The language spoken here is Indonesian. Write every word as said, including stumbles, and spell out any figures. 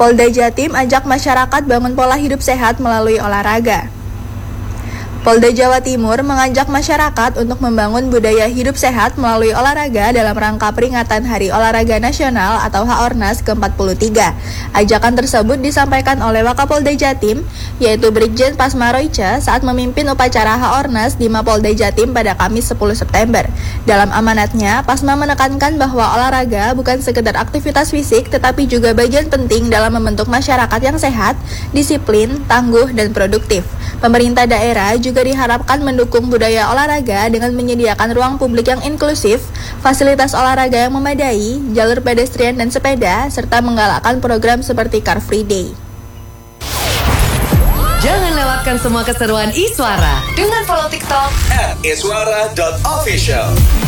Polda Jatim ajak masyarakat bangun pola hidup sehat melalui olahraga. Polda Jawa Timur mengajak masyarakat untuk membangun budaya hidup sehat melalui olahraga dalam rangka peringatan Hari Olahraga Nasional atau H O R N A S ke empat puluh tiga. Ajakan tersebut disampaikan oleh Wakapolda Jatim, yaitu Brigjen Pasma Royce saat memimpin upacara H O R N A S di Mapolda Jatim pada Kamis sepuluh September. Dalam amanatnya, Pasma menekankan bahwa olahraga bukan sekedar aktivitas fisik, tetapi juga bagian penting dalam membentuk masyarakat yang sehat, disiplin, tangguh, dan produktif. Pemerintah daerah juga diharapkan mendukung budaya olahraga dengan menyediakan ruang publik yang inklusif, fasilitas olahraga yang memadai, jalur pedestrian dan sepeda, serta menggalakkan program seperti Car Free Day. Jangan lewatkan semua keseruan Iswara dengan follow TikTok at iswara dot official.